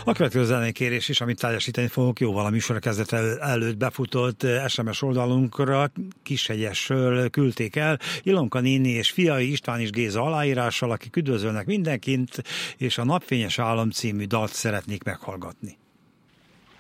A következő zenei kérés is, amit teljesíteni fogok, jóval a műsor kezdete előtt befutott SMS oldalunkra Kishegyesről küldték el Ilonka néni és fiai István és Géza aláírással, akik üdvözölnek mindenkit, és a Napfényes Álom című dalt szeretnék meghallgatni.